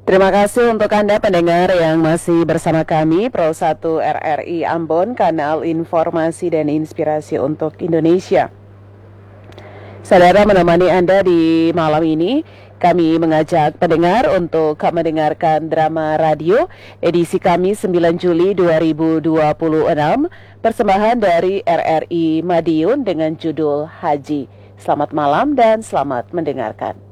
Terima kasih untuk Anda pendengar yang masih bersama kami Pro 1 RRI Ambon, kanal informasi dan inspirasi untuk Indonesia. Saudara, menemani Anda di malam ini, kami mengajak pendengar untuk mendengarkan drama radio edisi Kamis 9 Juli 2026, persembahan dari RRI Madiun dengan judul Haji. Selamat malam dan selamat mendengarkan.